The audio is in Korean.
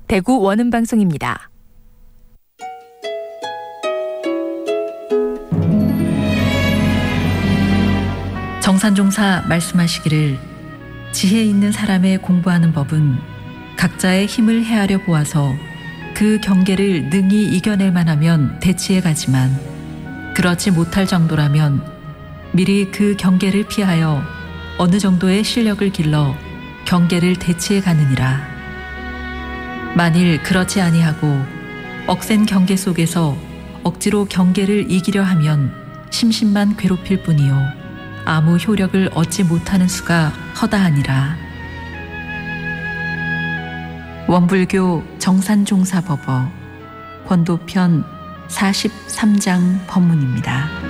대구 원음방송입니다. 정산종사 말씀하시기를 지혜 있는 사람의 공부하는 법은 각자의 힘을 헤아려 보아서 그 경계를 능히 이겨낼 만하면 대치해 가지만 그렇지 못할 정도라면 미리 그 경계를 피하여 어느 정도의 실력을 길러 경계를 대치해 가느니라. 만일 그렇지 아니하고 억센 경계 속에서 억지로 경계를 이기려 하면 심신만 괴롭힐 뿐이요 아무 효력을 얻지 못하는 수가 허다하니라. 원불교 정산종사법어 권도편 43장 법문입니다.